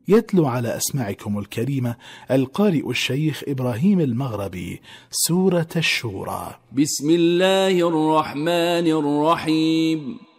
يتلو على أسماعكم الكريمة القارئ الشيخ إبراهيم المغربي سورة الشورى. بسم الله الرحمن الرحيم.